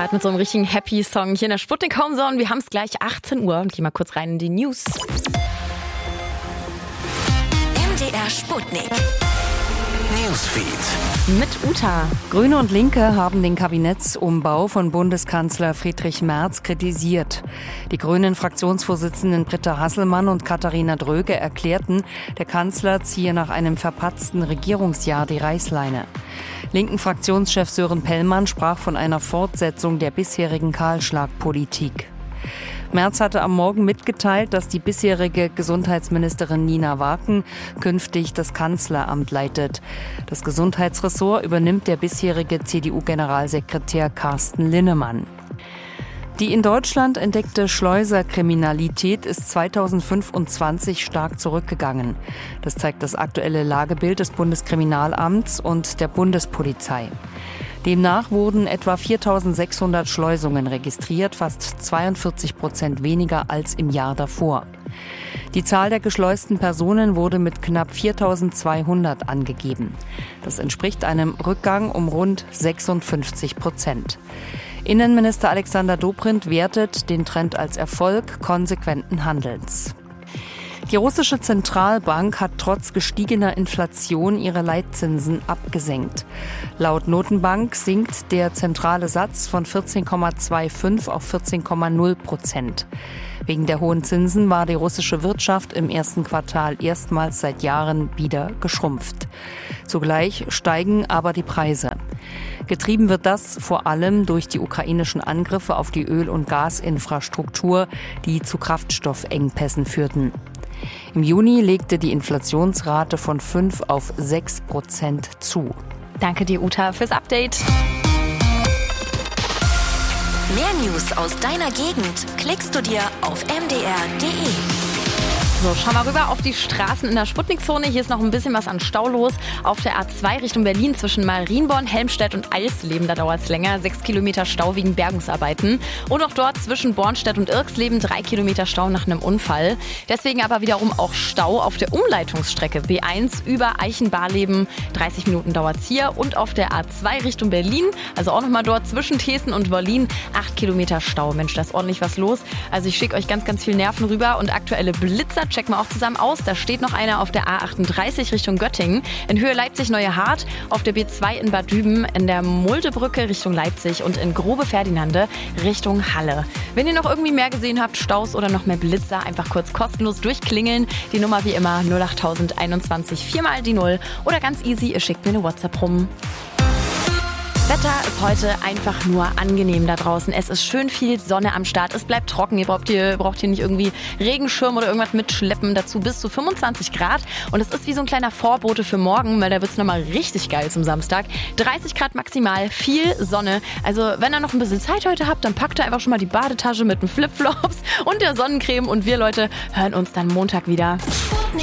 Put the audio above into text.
Start mit so einem richtigen Happy-Song hier in der Sputnik Homezone. Wir haben es gleich 18 Uhr und gehen mal kurz rein in die News. MDR Sputnik Newsfeed mit Uta. Grüne und Linke haben den Kabinettsumbau von Bundeskanzler Friedrich Merz kritisiert. Die Grünen-Fraktionsvorsitzenden Britta Hasselmann und Katharina Dröge erklärten, der Kanzler ziehe nach einem verpatzten Regierungsjahr die Reißleine. Linken Fraktionschef Sören Pellmann sprach von einer Fortsetzung der bisherigen Kahlschlagpolitik. Merz hatte am Morgen mitgeteilt, dass die bisherige Gesundheitsministerin Nina Waken künftig das Kanzleramt leitet. Das Gesundheitsressort übernimmt der bisherige CDU-Generalsekretär Carsten Linnemann. Die in Deutschland entdeckte Schleuserkriminalität ist 2025 stark zurückgegangen. Das zeigt das aktuelle Lagebild des Bundeskriminalamts und der Bundespolizei. Demnach wurden etwa 4.600 Schleusungen registriert, fast 42% weniger als im Jahr davor. Die Zahl der geschleusten Personen wurde mit knapp 4.200 angegeben. Das entspricht einem Rückgang um rund 56%. Innenminister Alexander Dobrindt wertet den Trend als Erfolg konsequenten Handelns. Die russische Zentralbank hat trotz gestiegener Inflation ihre Leitzinsen abgesenkt. Laut Notenbank sinkt der zentrale Satz von 14,25 auf 14,0%. Wegen der hohen Zinsen war die russische Wirtschaft im ersten Quartal erstmals seit Jahren wieder geschrumpft. Zugleich steigen aber die Preise. Getrieben wird das vor allem durch die ukrainischen Angriffe auf die Öl- und Gasinfrastruktur, die zu Kraftstoffengpässen führten. Im Juni legte die Inflationsrate von 5 auf 6% zu. Danke dir, Uta, fürs Update. Mehr News aus deiner Gegend klickst du dir auf mdr.de. So, schau mal rüber auf die Straßen in der Sputnikzone. Hier ist noch ein bisschen was an Stau los. Auf der A2 Richtung Berlin zwischen Marienborn, Helmstedt und Eisleben, da dauert es länger. 6 Kilometer Stau wegen Bergungsarbeiten. Und auch dort zwischen Bornstedt und Irxleben 3 Kilometer Stau nach einem Unfall. Deswegen aber wiederum auch Stau auf der Umleitungsstrecke B1 über Eichenbarleben. 30 Minuten dauert es hier. Und auf der A2 Richtung Berlin, also auch nochmal dort zwischen Thesen und Berlin, 8 Kilometer Stau. Mensch, da ist ordentlich was los. Also ich schicke euch ganz, ganz viel Nerven rüber und aktuelle Blitzer checken wir auch zusammen aus. Da steht noch einer auf der A38 Richtung Göttingen. In Höhe Leipzig-Neue Hart, auf der B2 in Bad Düben, in der Muldebrücke Richtung Leipzig und in Grobe-Ferdinande Richtung Halle. Wenn ihr noch irgendwie mehr gesehen habt, Staus oder noch mehr Blitzer, einfach kurz kostenlos durchklingeln. Die Nummer wie immer 08021 4 mal die 0 oder ganz easy, ihr schickt mir eine WhatsApp rum. Wetter ist heute einfach nur angenehm da draußen. Es ist schön viel Sonne am Start. Es bleibt trocken. Ihr braucht hier nicht irgendwie Regenschirm oder irgendwas mitschleppen. Dazu bis zu 25 Grad. Und es ist wie so ein kleiner Vorbote für morgen, weil da wird es nochmal richtig geil zum Samstag. 30 Grad maximal, viel Sonne. Also wenn ihr noch ein bisschen Zeit heute habt, dann packt ihr einfach schon mal die Badetasche mit den Flipflops und der Sonnencreme. Und wir Leute hören uns dann Montag wieder.